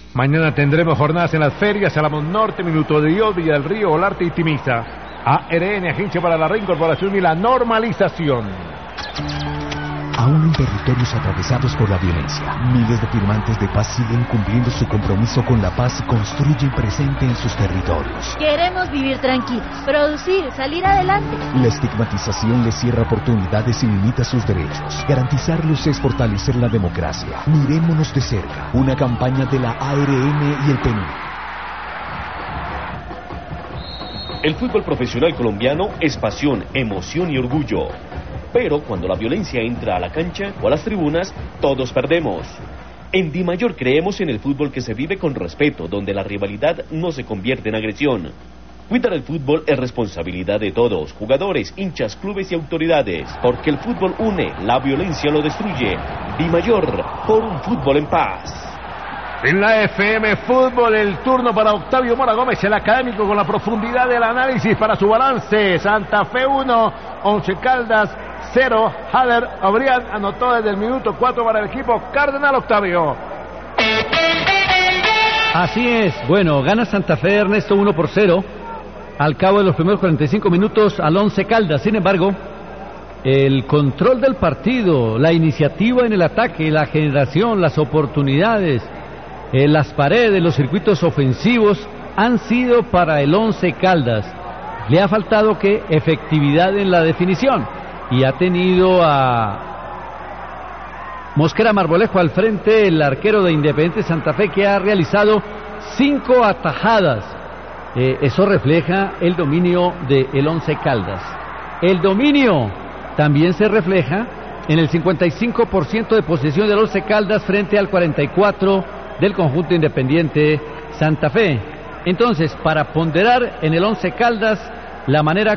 Mañana tendremos jornadas en las ferias, Álamos Norte, Minuto de Dios, Villa del Río, Olarte y Timiza. ARN, Agencia para la Reincorporación y la Normalización. Aún en territorios atravesados por la violencia, miles de firmantes de paz siguen cumpliendo su compromiso con la paz y construyen presente en sus territorios. Queremos vivir tranquilos, producir, salir adelante. La estigmatización les cierra oportunidades y limita sus derechos. Garantizarlos es fortalecer la democracia. Mirémonos de cerca. Una campaña de la ARN y el PNUD. El fútbol profesional colombiano es pasión, emoción y orgullo. Pero cuando la violencia entra a la cancha o a las tribunas, todos perdemos. En Dimayor creemos en el fútbol que se vive con respeto, donde la rivalidad no se convierte en agresión. Cuidar el fútbol es responsabilidad de todos, jugadores, hinchas, clubes y autoridades, porque el fútbol une, la violencia lo destruye. Dimayor, por un fútbol en paz. En la FM Fútbol, el turno para Octavio Mora Gómez, el académico, con la profundidad del análisis para su balance. Santa Fe 1, Once Caldas 0. Hader Obrián anotó desde el minuto 4 para el equipo Cardenal. Octavio. Así es, bueno, gana Santa Fe, Ernesto, 1-0 al cabo de los primeros 45 minutos al Once Caldas. Sin embargo, el control del partido, la iniciativa en el ataque, la generación, las oportunidades, las paredes, los circuitos ofensivos han sido para el Once Caldas. Le ha faltado que efectividad en la definición, y ha tenido a Mosquera Marmolejo al frente, el arquero de Independiente Santa Fe, que ha realizado 5 atajadas. Eso refleja el dominio del Once Caldas. El dominio también se refleja en el 55% de posesión del Once Caldas frente al 44% del conjunto Independiente Santa Fe. Entonces, para ponderar en el Once Caldas, la manera